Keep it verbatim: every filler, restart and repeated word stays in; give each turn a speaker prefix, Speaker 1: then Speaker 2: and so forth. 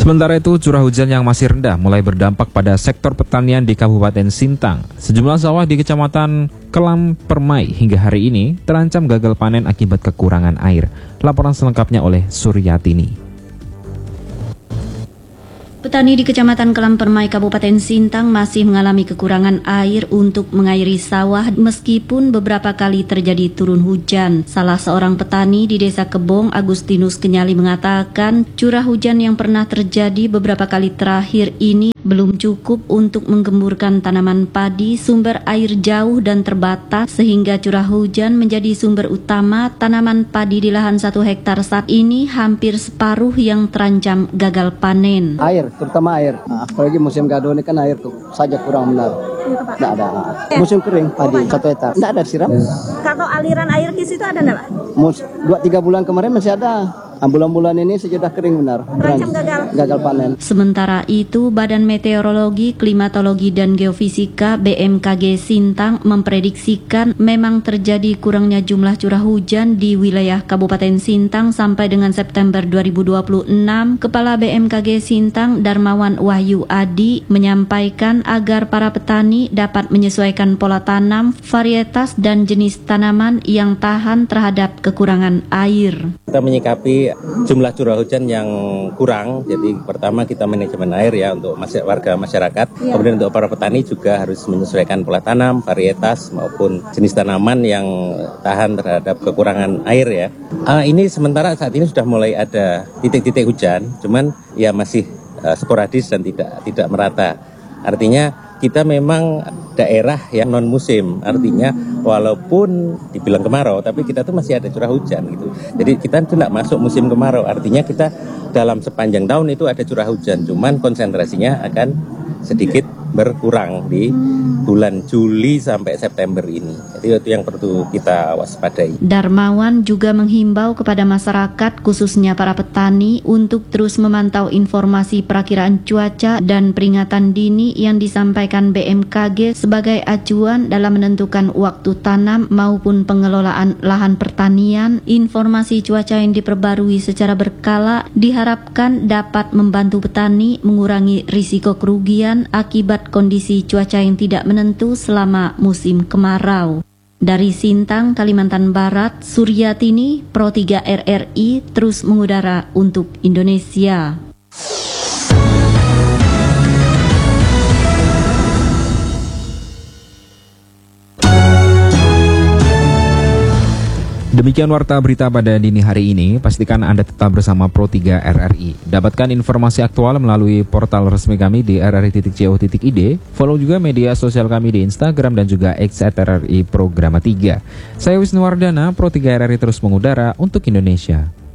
Speaker 1: Sementara itu, curah hujan yang masih rendah mulai berdampak pada sektor pertanian di Kabupaten Sintang. Sejumlah sawah di Kecamatan Kelam Permai hingga hari ini terancam gagal panen akibat kekurangan air. Laporan selengkapnya oleh Suryatini.
Speaker 2: Petani di Kecamatan Kelam Permai, Kabupaten Sintang masih mengalami kekurangan air untuk mengairi sawah meskipun beberapa kali terjadi turun hujan. Salah seorang petani di Desa Kebong, Agustinus Kenyali, mengatakan curah hujan yang pernah terjadi beberapa kali terakhir ini belum cukup untuk menggemburkan tanaman padi. Sumber air jauh dan terbatas sehingga curah hujan menjadi sumber utama tanaman padi di lahan satu hektar saat ini hampir separuh yang terancam gagal panen.
Speaker 3: Air, terutama air. Nah, apalagi musim gado ini kan air tuh saja kurang benar. Tidak ada. Musim kering padi satu hektar. Tidak ada siram.
Speaker 4: Kalau aliran air ke situ ada enggak, Pak?
Speaker 3: Mus, dua tiga bulan kemarin masih ada. Bulan-bulan ini sudah kering benar.
Speaker 4: Terancam gagal.
Speaker 3: Gagal panen.
Speaker 2: Sementara itu, Badan Meteorologi, Klimatologi, dan Geofisika B M K G Sintang memprediksikan memang terjadi kurangnya jumlah curah hujan di wilayah Kabupaten Sintang sampai dengan September dua ribu dua puluh enam. Kepala B M K G Sintang Darmawan Wahyu Adi menyampaikan agar para petani dapat menyesuaikan pola tanam, varietas, dan jenis tanaman yang tahan terhadap kekurangan air.
Speaker 5: Kita menyikapi jumlah curah hujan yang kurang, jadi pertama kita manajemen air ya untuk warga masyarakat, ya. Kemudian untuk para petani juga harus menyesuaikan pola tanam, varietas maupun jenis tanaman yang tahan terhadap kekurangan air ya. Uh, ini sementara saat ini sudah mulai ada titik-titik hujan, cuman ya masih uh, sporadis dan tidak tidak merata. Artinya kita memang daerah yang non musim, artinya walaupun dibilang kemarau, tapi kita tuh masih ada curah hujan gitu. Jadi kita tidak masuk musim kemarau, artinya kita dalam sepanjang tahun itu ada curah hujan, cuman konsentrasinya akan sedikit berkurang di bulan Juli sampai September ini. Jadi itu yang perlu kita waspadai.
Speaker 2: Darmawan juga menghimbau kepada masyarakat, khususnya para petani, untuk terus memantau informasi perakiraan cuaca dan peringatan dini yang disampaikan B M K G sebagai acuan dalam menentukan waktu tanam maupun pengelolaan lahan pertanian. Informasi cuaca yang diperbarui secara berkala diharapkan dapat membantu petani mengurangi risiko kerugian akibat kondisi cuaca yang tidak menentu selama musim kemarau. Dari Sintang, Kalimantan Barat, Suryatini, Pro tiga R R I terus mengudara untuk Indonesia.
Speaker 1: Demikian warta berita pada dini hari ini. Pastikan Anda tetap bersama Pro tiga R R I. Dapatkan informasi aktual melalui portal resmi kami di r r i titik co titik i d. Follow juga media sosial kami di Instagram dan juga X at R R I Programa tiga. Saya Wisnu Wardana, Pro tiga R R I terus mengudara untuk Indonesia.